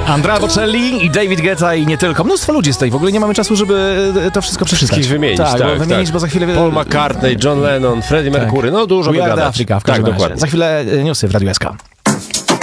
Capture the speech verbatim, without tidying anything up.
Andrea Bocelli i David Guetta i nie tylko. Mnóstwo ludzi jest tutaj. W ogóle nie mamy czasu, żeby to wszystko przeczytać. Wszystkich wymienić, tak. tak, Bo wymienić, tak. bo za chwilę... Paul McCartney, John Lennon, Freddie Mercury, no dużo We are the wygadać. Africa, w Tak, każdym razie. dokładnie. Za chwilę newsy w Radiu S K.